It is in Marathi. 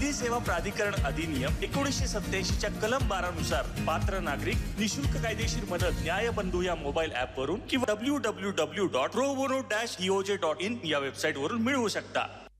विधी सेवा प्राधिकरण अधिनियम 1987च्या कलम 12 नुसार पात्र नागरिक निशुल्क कायदेशीर मदत न्यायबंधू या मोबाईल ऍप वरून किंवा www.probono-eoj.in या वेबसाईट वरून मिळवू शकता.